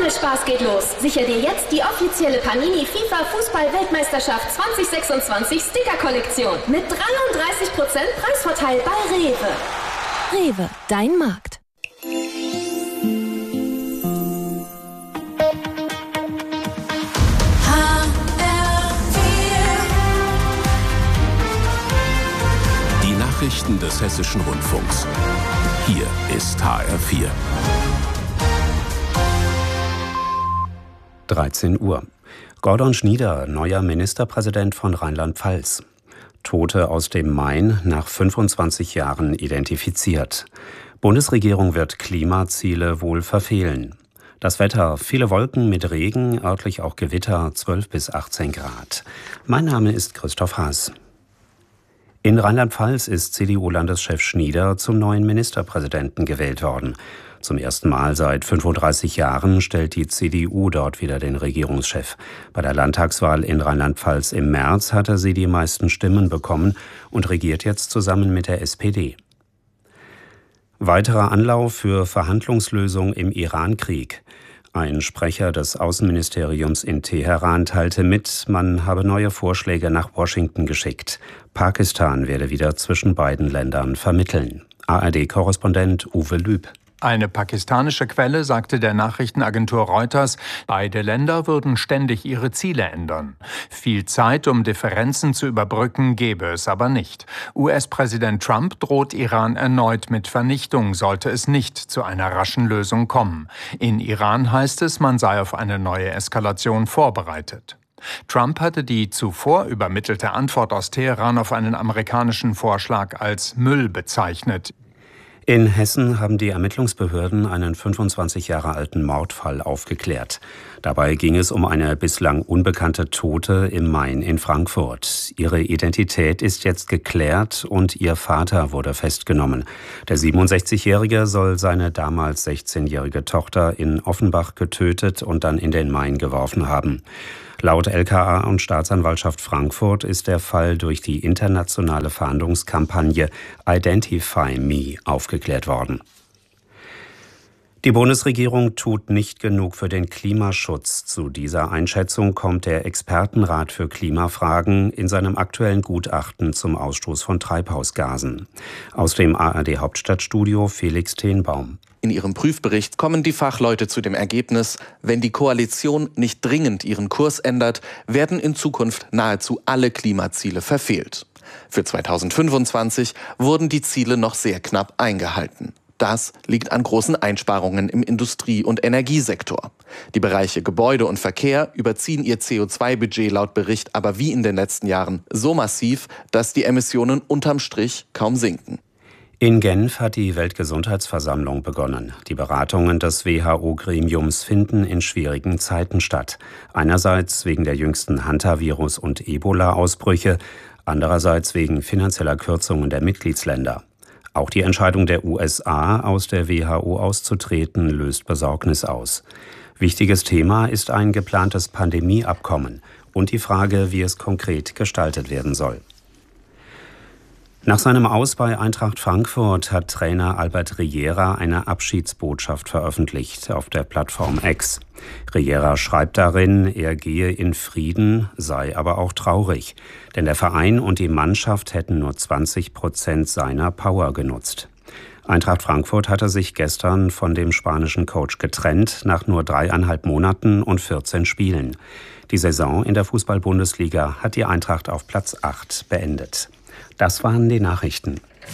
Spaß geht los. Sicher dir jetzt die offizielle Panini FIFA Fußball-Weltmeisterschaft 2026 Sticker-Kollektion mit 33% Preisvorteil bei Rewe. Rewe, dein Markt. Die Nachrichten des Hessischen Rundfunks. Hier ist HR4. 13 Uhr. Gordon Schnieder, neuer Ministerpräsident von Rheinland-Pfalz. Tote aus dem Main nach 25 Jahren identifiziert. Bundesregierung wird Klimaziele wohl verfehlen. Das Wetter, viele Wolken mit Regen, örtlich auch Gewitter, 12 bis 18 Grad. Mein Name ist Christoph Haas. In Rheinland-Pfalz ist CDU-Landeschef Schnieder zum neuen Ministerpräsidenten gewählt worden. Zum ersten Mal seit 35 Jahren stellt die CDU dort wieder den Regierungschef. Bei der Landtagswahl in Rheinland-Pfalz im März hatte sie die meisten Stimmen bekommen und regiert jetzt zusammen mit der SPD. Weiterer Anlauf für Verhandlungslösung im Iran-Krieg. Ein Sprecher des Außenministeriums in Teheran teilte mit, man habe neue Vorschläge nach Washington geschickt. Pakistan werde wieder zwischen beiden Ländern vermitteln. ARD-Korrespondent Uwe Lüb. Eine pakistanische Quelle sagte der Nachrichtenagentur Reuters, beide Länder würden ständig ihre Ziele ändern. Viel Zeit, um Differenzen zu überbrücken, gäbe es aber nicht. US-Präsident Trump droht Iran erneut mit Vernichtung, sollte es nicht zu einer raschen Lösung kommen. In Iran heißt es, man sei auf eine neue Eskalation vorbereitet. Trump hatte die zuvor übermittelte Antwort aus Teheran auf einen amerikanischen Vorschlag als Müll bezeichnet. In Hessen haben die Ermittlungsbehörden einen 25 Jahre alten Mordfall aufgeklärt. Dabei ging es um eine bislang unbekannte Tote im Main in Frankfurt. Ihre Identität ist jetzt geklärt und ihr Vater wurde festgenommen. Der 67-Jährige soll seine damals 16-jährige Tochter in Offenbach getötet und dann in den Main geworfen haben. Laut LKA und Staatsanwaltschaft Frankfurt ist der Fall durch die internationale Fahndungskampagne Identify Me aufgeklärt worden. Die Bundesregierung tut nicht genug für den Klimaschutz. Zu dieser Einschätzung kommt der Expertenrat für Klimafragen in seinem aktuellen Gutachten zum Ausstoß von Treibhausgasen. Aus dem ARD-Hauptstadtstudio Felix Tenbaum. In ihrem Prüfbericht kommen die Fachleute zu dem Ergebnis, wenn die Koalition nicht dringend ihren Kurs ändert, werden in Zukunft nahezu alle Klimaziele verfehlt. Für 2025 wurden die Ziele noch sehr knapp eingehalten. Das liegt an großen Einsparungen im Industrie- und Energiesektor. Die Bereiche Gebäude und Verkehr überziehen ihr CO2-Budget laut Bericht aber wie in den letzten Jahren so massiv, dass die Emissionen unterm Strich kaum sinken. In Genf hat die Weltgesundheitsversammlung begonnen. Die Beratungen des WHO-Gremiums finden in schwierigen Zeiten statt. Einerseits wegen der jüngsten Hantavirus- und Ebola-Ausbrüche, andererseits wegen finanzieller Kürzungen der Mitgliedsländer. Auch die Entscheidung der USA, aus der WHO auszutreten, löst Besorgnis aus. Wichtiges Thema ist ein geplantes Pandemieabkommen und die Frage, wie es konkret gestaltet werden soll. Nach seinem Aus bei Eintracht Frankfurt hat Trainer Albert Riera eine Abschiedsbotschaft veröffentlicht auf der Plattform X. Riera schreibt darin, er gehe in Frieden, sei aber auch traurig, denn der Verein und die Mannschaft hätten nur 20% seiner Power genutzt. Eintracht Frankfurt hatte sich gestern von dem spanischen Coach getrennt, nach nur 3,5 Monaten und 14 Spielen. Die Saison in der Fußball-Bundesliga hat die Eintracht auf Platz 8 beendet. Das waren die Nachrichten.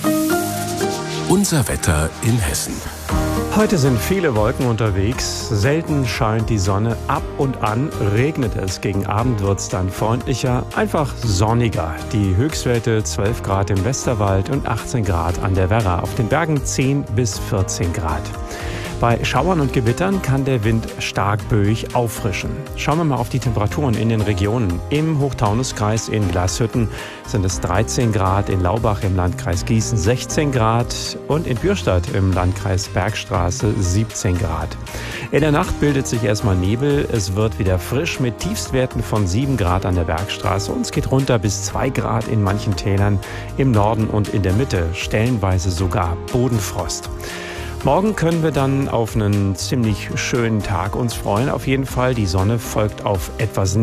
Unser Wetter in Hessen. Heute sind viele Wolken unterwegs, selten scheint die Sonne, ab und an regnet es. Gegen Abend wird es dann freundlicher, einfach sonniger. Die Höchstwerte 12 Grad im Westerwald und 18 Grad an der Werra. Auf den Bergen 10 bis 14 Grad. Bei Schauern und Gewittern kann der Wind stark böig auffrischen. Schauen wir mal auf die Temperaturen in den Regionen. Im Hochtaunuskreis in Glashütten sind es 13 Grad, in Laubach im Landkreis Gießen 16 Grad und in Bürstadt im Landkreis Bergstraße 17 Grad. In der Nacht bildet sich erstmal Nebel. Es wird wieder frisch mit Tiefstwerten von 7 Grad an der Bergstraße und es geht runter bis 2 Grad in manchen Tälern im Norden und in der Mitte, stellenweise sogar Bodenfrost. Morgen können wir dann auf einen ziemlich schönen Tag uns freuen. Auf jeden Fall, die Sonne folgt auf etwas